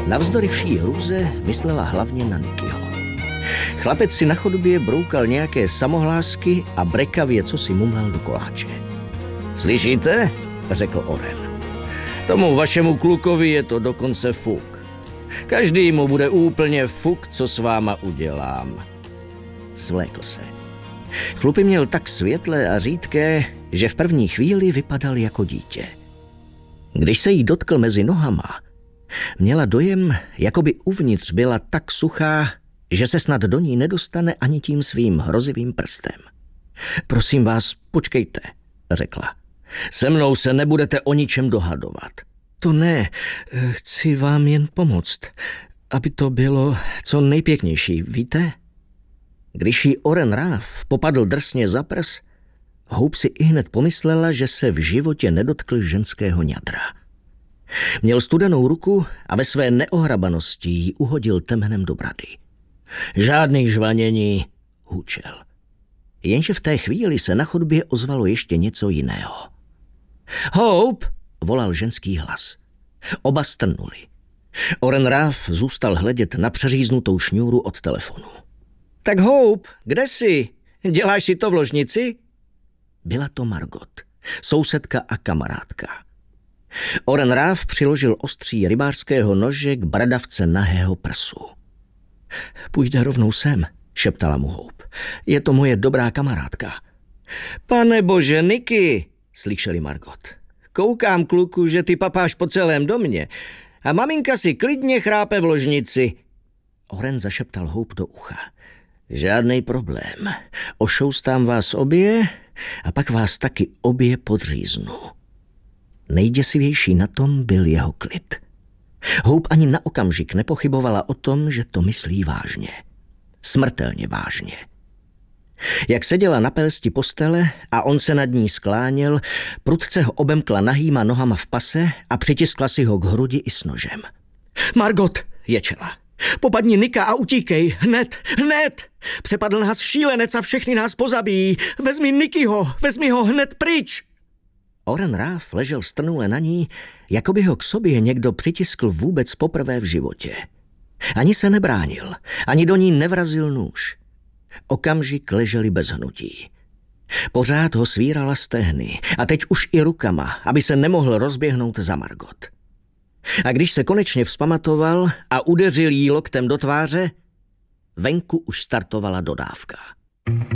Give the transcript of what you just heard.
Navzdory vší hrůze myslela hlavně na Nickyho. Chlapec si na chodbě broukal nějaké samohlásky a brekavě co si mumlal do koláče. Slyšíte? Řekl Oren. Tomu vašemu klukovi je to dokonce fuk. Každý mu bude úplně fuk, co s váma udělám. Svlékl se. Chlupy měl tak světlé a řídké, že v první chvíli vypadal jako dítě. Když se jí dotkl mezi nohama, měla dojem, jako by uvnitř byla tak suchá, že se snad do ní nedostane ani tím svým hrozivým prstem. Prosím vás, počkejte, řekla. Se mnou se nebudete o ničem dohadovat. To ne, chci vám jen pomoct, aby to bylo co nejpěknější, víte? Když jí Oren Raff popadl drsně za prs, Hope si ihned pomyslela, že se v životě nedotkl ženského ňadra. Měl studenou ruku a ve své neohrabanosti ji uhodil temenem do brady. Žádný žvanění, hučel. Jenže v té chvíli se na chodbě ozvalo ještě něco jiného. Hope, volal ženský hlas. Oba strnuli. Oren Raff zůstal hledět na přeříznutou šňůru od telefonu. Tak Hope, kde jsi? Děláš si to v ložnici? Byla to Margot, sousedka a kamarádka. Oren Raff přiložil ostří rybářského nože k bradavce nahého prsu. Půjde rovnou sem, šeptala mu Hope. Je to moje dobrá kamarádka. Pane bože, Nicky, slyšeli Margot. Koukám, kluku, že ty papáš po celém domě a maminka si klidně chrápe v ložnici. Oren zašeptal Hope do ucha. Žádnej problém. Ošoustám vás obě a pak vás taky obě podříznu. Nejděsivější na tom byl jeho klid. Hope ani na okamžik nepochybovala o tom, že to myslí vážně. Smrtelně vážně. Jak seděla na pelsti postele a on se nad ní skláněl, prudce ho obemkla nahýma nohama v pase a přitiskla si ho k hrudi i s nožem. Margot, ječela. Popadni Nicka a utíkej, hned, hned! Přepadl nás šílenec a všechny nás pozabíjí. Vezmi Nickyho, vezmi ho hned pryč! Oren Raff ležel strnule na ní, jako by ho k sobě někdo přitiskl vůbec poprvé v životě. Ani se nebránil, ani do ní nevrazil nůž. Okamžik leželi bez hnutí. Pořád ho svírala stehny a teď už i rukama, aby se nemohl rozběhnout za Margot. A když se konečně vzpamatoval a udeřil jí loktem do tváře, venku už startovala dodávka.